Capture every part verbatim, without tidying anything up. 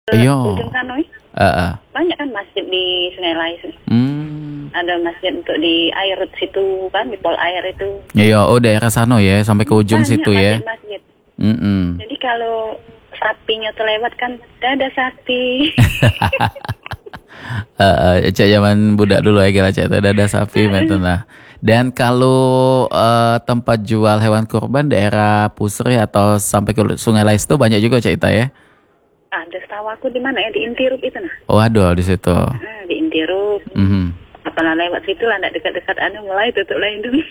Iya. ujung sana, eh. Heeh. Banyak kan masjid di Sungai Lais. Hmm. Ada masjid untuk di air situ kan, di pol air itu. Iya, oh daerah sana ya, sampai ke ujung Banyak situ ya. masjid-masjid. Mm-mm. Jadi kalau sapinya tuh lewat kan, ada sapi. Uh, cak zaman budak dulu ya kira cak ada sapi meten lah. Dan kalau uh, tempat jual hewan kurban daerah Pusri atau sampai ke Sungai Lais itu banyak juga cak Ita ya. Ada setahu aku di mana ya, di Intirup itu nah. Oh aduh di situ. Nah, di Intirup. Mm-hmm. Apalah lewat situ lah, nggak dekat-dekat anu mulai tutup lain dulu.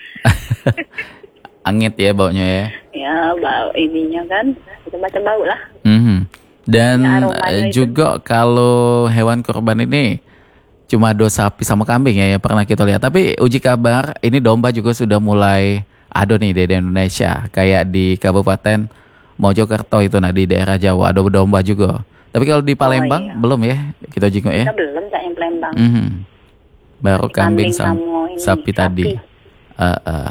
Angit ya baunya ya. Ya bau ininya kan, macam-macam bau lah. Mm-hmm. Dan Ya, uh, aromanya itu. juga kalau hewan kurban ini cuma do sapi sama kambing ya yang pernah kita lihat. Tapi uji kabar ini domba juga sudah mulai ada nih di Indonesia. Kayak di Kabupaten Mojokerto itu nah di daerah Jawa ada domba juga. Tapi kalau di Palembang iya. belum ya kita jenguk ya. Kita belum Cak yang Palembang. Mhm. Baru kambing Kambing sama sama ini, sapi tadi. sapi. Uh, uh.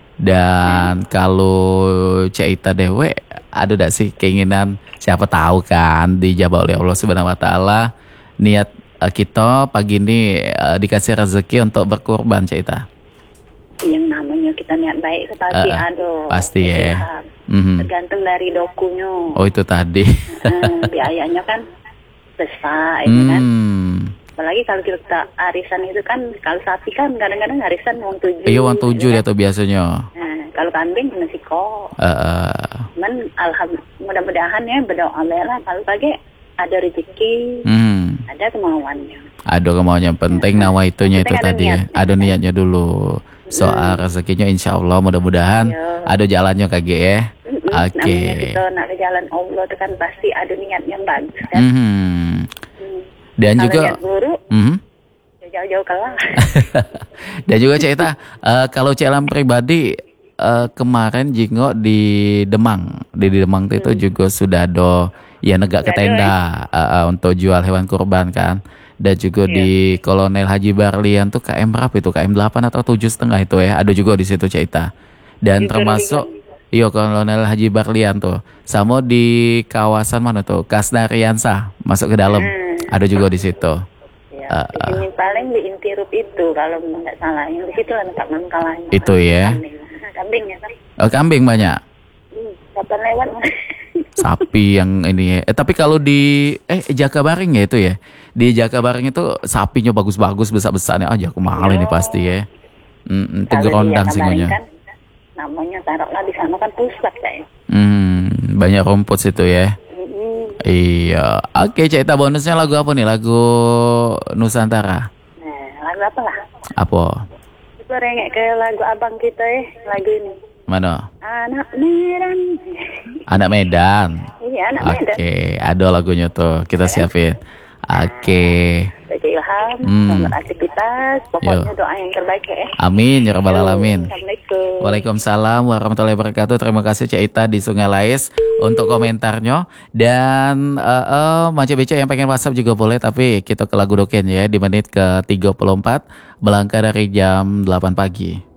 Dan kalau Cak Ita Dewe ada gak sih keinginan siapa tahu kan dijabah oleh Allah Subhanahu Wa Taala niat uh, kita pagi ini uh, dikasih rezeki untuk berkurban Cak Ita. Yang namanya kita niat baik tetapi Uh, aduh. pasti ya. Pihak. Mhm. Tergantung dari dokunya. Oh itu tadi. Eh, biayanya kan besar ini kan. Hmm. Apalagi kalau kita arisan itu kan, kalau sapi kan kadang-kadang arisan uang tujuh. Iya uang tujuh gitu dia kan. tuh biasanya. Nah, kalau kambing masih kok. Uh, uh. Cuman alhamdulillah mudah-mudahan ya berdoa lah kalau pakai ada rezeki, Hmm. ada kemauannya. Ada kemauannya penting nawa itunya itu Penting ada tadi ya. niatnya. Ada niatnya dulu. Soal rezekinya insya Allah mudah-mudahan Iya. ada jalannya kage ya. Mm-mm. Oke. Namanya kita nak ke jalan Allah itu kan pasti ada niat yang bagus kan. Mhm. Hmm. Dan Kalau juga niat buruk, Mhm. ya jauh-jauh kalah. Dan juga Cak Ita, eh, kalau Cak Elam pribadi eh, kemarin jinggo di Demang, di, di Demang itu juga sudah ada ya negak ke Sudah ada, tenda eh, eh, untuk jual hewan kurban kan. Dan juga di Kolonel Haji Barlian tuh K M berapa itu? K M delapan atau tujuh setengah itu ya? Ada juga di situ Cak Ita. Dan Di termasuk iya Kolonel Haji Barlian tuh. Sama di kawasan mana tuh? Kasnariansa masuk ke dalam. Ada juga di situ. Ya, Uh, di sini paling di Intirup itu kalau nggak salah. Yang di situ lah tempat mangkalanya. Itu ya. Kambing, kambing ya kan. Oh, kambing banyak. Hmm, kapan lewat? Sapi yang ini ya. Eh, tapi kalau di eh Jakabaring ya itu ya. Di Jakabaring itu sapinya bagus-bagus besar-besarnya aja aku mahal ini pasti ya. Mm, Kalau tiga di rondang Jakabaring singonya. kan, namanya taruhlah di sana kan pusat kayak. Hmm, banyak rumput situ ya. Hmm. Iya. Oke, cerita bonusnya lagu apa nih? Lagu Nusantara. Nah, lagu apa lah? Apa? Itu rengek ke lagu abang kita ya, lagu ini. Mana? Anak Medan. Anak Medan. Iya, anak Oke, Medan. ada lagunya tuh. Kita siapin. Oke. Bagi ilham, Hmm. selamat aktivitas. Pokoknya Yo. doa yang terbaik ya. Amin ya rabbal alamin. Assalamualaikum. Waalaikumsalam warahmatullahi wabarakatuh. Terima kasih Cak Ita di Sungai Lais untuk komentarnya. Dan uh, uh, Mace Beca yang pengen WhatsApp juga boleh. Tapi kita ke lagu doken ya di menit ke tiga puluh empat. Melangkah dari jam delapan pagi.